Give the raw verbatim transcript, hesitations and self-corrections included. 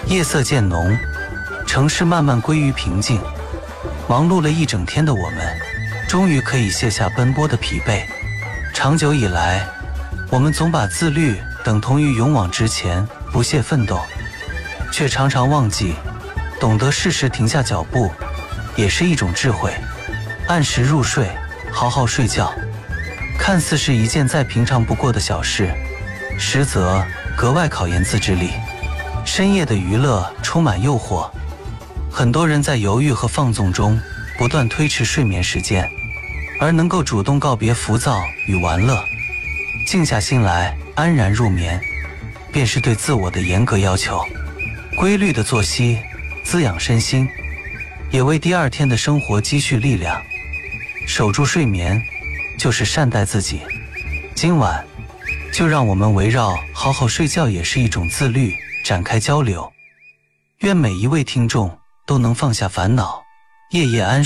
夜色渐浓，城市慢慢归于平静。忙碌了一整天的我们，终于可以卸下奔波的疲惫。长久以来，我们总把自律等同于勇往直前、不懈奋斗，却常常忘记，懂得适时停下脚步，也是一种智慧。按时入睡，好好睡觉，看似是一件再平常不过的小事，实则格外考验自制力。深夜的娱乐充满诱惑，很多人在犹豫和放纵中不断推迟睡眠时间，而能够主动告别浮躁与玩乐，静下心来安然入眠，便是对自我的严格要求。规律的作息滋养身心，也为第二天的生活积蓄力量。守住睡眠，就是善待自己。今晚就让我们围绕好好睡觉也是一种自律展开交流。愿每一位听众都能放下烦恼，夜夜安